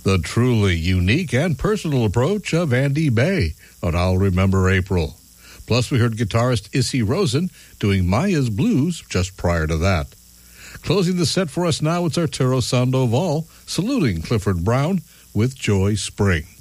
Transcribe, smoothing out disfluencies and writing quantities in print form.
The truly unique and personal approach of Andy Bay on I'll Remember April. Plus, we heard guitarist Issy Rosen doing Maya's Blues just prior to that. Closing the set for us now, it's Arturo Sandoval saluting Clifford Brown with Joy Spring.